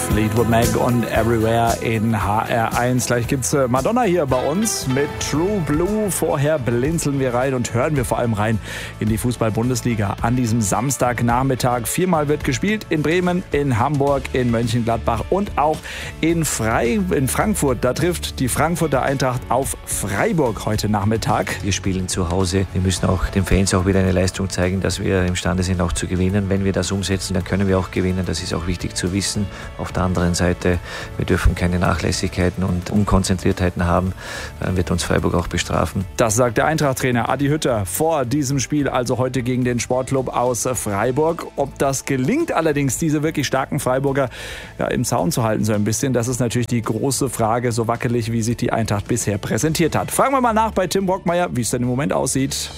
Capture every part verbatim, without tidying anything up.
Fleetwood Mac und Everywhere in H R eins. Gleich gibt's Madonna hier bei uns mit True Blue. Vorher blinzeln wir rein und hören wir vor allem rein in die Fußball-Bundesliga an diesem Samstagnachmittag. Viermal wird gespielt in Bremen, in Hamburg, in Mönchengladbach und auch in, Frei, in Frankfurt. Da trifft die Frankfurter Eintracht auf Freiburg heute Nachmittag. Wir spielen zu Hause. Wir müssen auch den Fans auch wieder eine Leistung zeigen, dass wir imstande sind, auch zu gewinnen. Wenn wir das umsetzen, dann können wir auch gewinnen. Das ist auch wichtig zu wissen. Auf der anderen Seite, wir dürfen keine Nachlässigkeiten und Unkonzentriertheiten haben. Dann wird uns Freiburg auch bestrafen. Das sagt der Eintracht-Trainer Adi Hütter vor diesem Spiel, also heute gegen den Sportclub aus Freiburg. Ob das gelingt allerdings, diese wirklich starken Freiburger ja, im Zaun zu halten, so ein bisschen, das ist natürlich die große Frage, so wackelig, wie sich die Eintracht bisher präsentiert hat. Fragen wir mal nach bei Tim Brockmeier, wie es denn im Moment aussieht.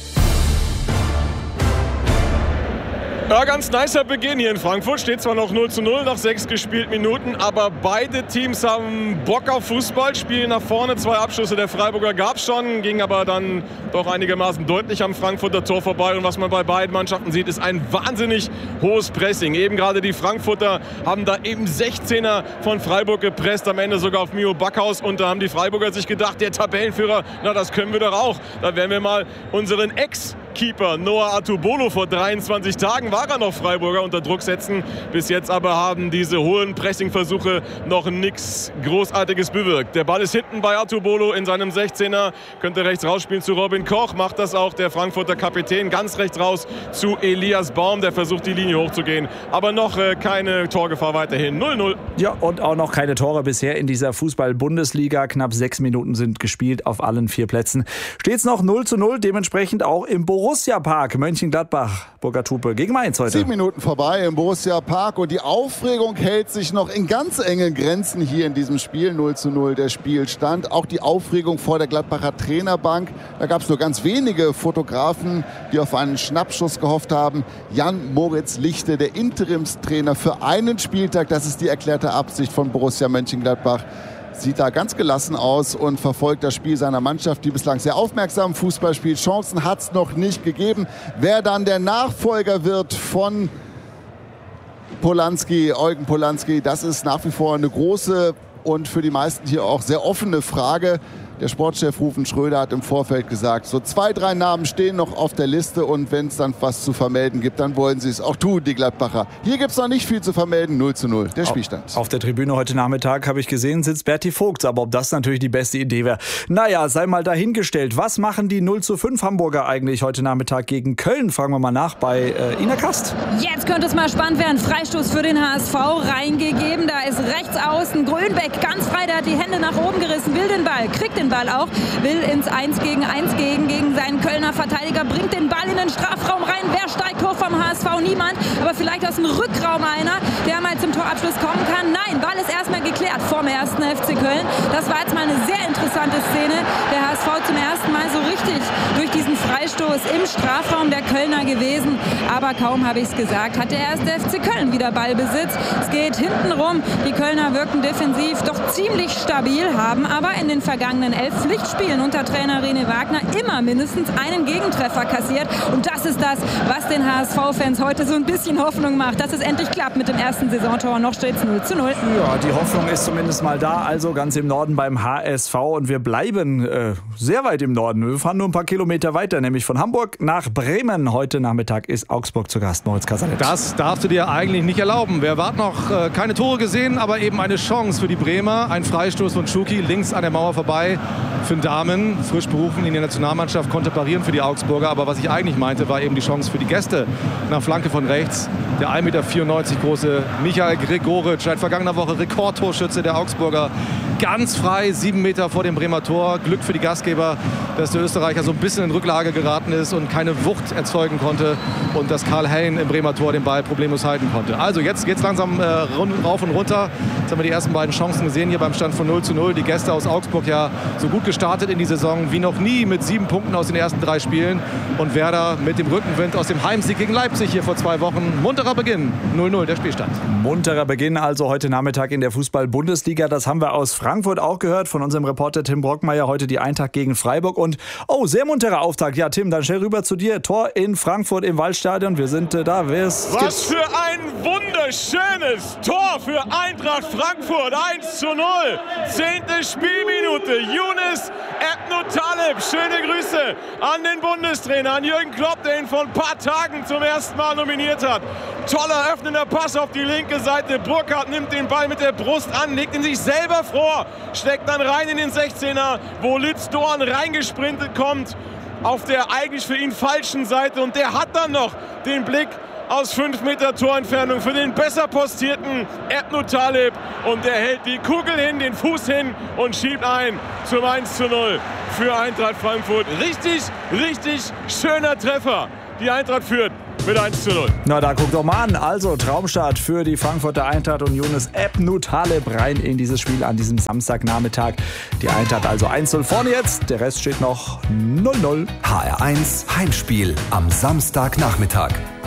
Ja, ganz nicer Beginn hier in Frankfurt. Steht zwar noch null zu null nach sechs gespielten Minuten, aber beide Teams haben Bock auf Fußball, spielen nach vorne. Zwei Abschlüsse der Freiburger gab es schon, ging aber dann doch einigermaßen deutlich am Frankfurter Tor vorbei. Und was man bei beiden Mannschaften sieht, ist ein wahnsinnig hohes Pressing. Eben gerade die Frankfurter haben da eben sechzehner von Freiburg gepresst, am Ende sogar auf Mio Backhaus. Und da haben die Freiburger sich gedacht, der Tabellenführer, na das können wir doch auch. Da werden wir mal unseren Ex- Keeper Noah Atubolo, vor dreiundzwanzig Tagen war er noch Freiburger, unter Druck setzen. Bis jetzt aber haben diese hohen Pressingversuche noch nichts Großartiges bewirkt. Der Ball ist hinten bei Atubolo in seinem sechzehner, könnte rechts rausspielen zu Robin Koch, macht das auch der Frankfurter Kapitän, ganz rechts raus zu Elias Baum, der versucht die Linie hochzugehen. Aber noch äh, keine Torgefahr weiterhin, null null. Ja, und auch noch keine Tore bisher in dieser Fußball-Bundesliga. Knapp sechs Minuten sind gespielt auf allen vier Plätzen. Steht's noch null zu null, dementsprechend auch im Borussia Park, Mönchengladbach, Burkhard Hupe gegen Mainz heute. Sieben Minuten vorbei im Borussia Park und die Aufregung hält sich noch in ganz engen Grenzen hier in diesem Spiel. null zu null der Spielstand. Auch die Aufregung vor der Gladbacher Trainerbank. Da gab es nur ganz wenige Fotografen, die auf einen Schnappschuss gehofft haben. Jan Moritz Lichte, der Interimstrainer für einen Spieltag. Das ist die erklärte Absicht von Borussia Mönchengladbach. Sieht da ganz gelassen aus und verfolgt das Spiel seiner Mannschaft, die bislang sehr aufmerksam Fußball spielt. Chancen hat es noch nicht gegeben. Wer dann der Nachfolger wird von Polanski, Eugen Polanski, das ist nach wie vor eine große und für die meisten hier auch sehr offene Frage. Der Sportchef Rufen Schröder hat im Vorfeld gesagt, so zwei, drei Namen stehen noch auf der Liste und wenn es dann was zu vermelden gibt, dann wollen sie es auch tun, die Gladbacher. Hier gibt es noch nicht viel zu vermelden, null zu null, der Spielstand. Auf der Tribüne heute Nachmittag, habe ich gesehen, sitzt Berti Vogt, aber ob das natürlich die beste Idee wäre, naja, sei mal dahingestellt. Was machen die null zu fünf Hamburger eigentlich heute Nachmittag gegen Köln? Fragen wir mal nach bei äh, Ina Kast. Jetzt könnte es mal spannend werden. Freistoß für den H S V reingegeben, da ist rechts außen Grönbeck ganz frei, der hat die Hände nach oben gerissen, will den Ball, kriegt den Ball auch, will ins eins gegen eins gegen, gegen seinen Kölner Verteidiger, bringt den Ball in den Strafraum rein. Wer steigt hoch vom H S V? Niemand, aber vielleicht aus dem Rückraum einer, der mal zum Torabschluss kommen kann. Nein, Ball ist erstmal geklärt vom ersten F C Köln. Das war jetzt mal eine sehr interessante Szene. Der H S V zum ersten Mal so richtig durch diesen Freistoß im Strafraum der Kölner gewesen. Aber kaum habe ich es gesagt, hat der erste F C Köln wieder Ballbesitz. Es geht hinten rum. Die Kölner wirken defensiv doch ziemlich stabil, haben aber in den vergangenen elf Pflichtspielen unter Trainer René Wagner immer mindestens einen Gegentreffer kassiert. Und das ist das, was den H S V-Fans heute so ein bisschen Hoffnung macht, dass es endlich klappt mit dem ersten Saisontor. Noch steht es null zu null. Ja, die Hoffnung ist zumindest mal da, also ganz im Norden beim H S V. Und wir bleiben äh, sehr weit im Norden. Wir fahren nur ein paar Kilometer weiter, nämlich von Hamburg nach Bremen. Heute Nachmittag ist Augsburg zu Gast. Moritz Casalet. Das darfst du dir eigentlich nicht erlauben. Wer hat noch äh, keine Tore gesehen, aber eben eine Chance für die Bremer. Ein Freistoß von Schuki links an der Mauer vorbei. Finn Dahmen, frisch berufen in die Nationalmannschaft, konnte parieren für die Augsburger. Aber was ich eigentlich meinte, war eben die Chance für die Gäste. Nach Flanke von rechts, der ein Meter vierundneunzig große Michael Gregoritsch, seit vergangener Woche Rekordtorschütze der Augsburger. Ganz frei, sieben Meter vor dem Bremer Tor. Glück für die Gastgeber, dass der Österreicher so ein bisschen in Rücklage geraten ist und keine Wucht erzeugen konnte. Und dass Karl Hein im Bremer Tor den Ball problemlos halten konnte. Also jetzt geht es langsam äh, rauf und runter. Jetzt haben wir die ersten beiden Chancen gesehen hier beim Stand von null zu null. Die Gäste aus Augsburg ja so gut gestartet in die Saison wie noch nie mit sieben Punkten aus den ersten drei Spielen. Und Werder mit dem Rückenwind aus dem Heimsieg gegen Leipzig hier vor zwei Wochen. Munterer Beginn, null null der Spielstand. Munterer Beginn also heute Nachmittag in der Fußball-Bundesliga. Das haben wir aus Frankfurt auch gehört von unserem Reporter Tim Brockmeier. Heute die Eintracht gegen Freiburg. Und oh, sehr munterer Auftakt. Ja, Tim, dann schnell rüber zu dir. Tor in Frankfurt im Waldstadion. Wir sind äh, da. Wer ist Was für ein Wunder wunderschönes Tor für Eintracht Frankfurt. eins zu null. Zehnte Spielminute. Younes Ebnou-Taleb. Schöne Grüße an den Bundestrainer, an Jürgen Klopp, der ihn vor ein paar Tagen zum ersten Mal nominiert hat. Toller öffnender Pass auf die linke Seite. Burkhardt nimmt den Ball mit der Brust an, legt ihn sich selber vor, steckt dann rein in den sechzehner, wo Lutz Dorn reingesprintet kommt auf der eigentlich für ihn falschen Seite. Und der hat dann noch den Blick aus fünf Meter Torentfernung für den besser postierten Ebnou-Taleb. Und der hält die Kugel hin, den Fuß hin und schiebt ein zum eins zu null für Eintracht Frankfurt. Richtig, richtig schöner Treffer. Die Eintracht führt mit eins zu null. Na, da guck doch mal an. Also Traumstart für die Frankfurter Eintracht und Younes Ebnou-Taleb rein in dieses Spiel an diesem Samstagnachmittag. Die Eintracht also eins zu null vorne jetzt. Der Rest steht noch null null. H R eins Heimspiel am Samstagnachmittag.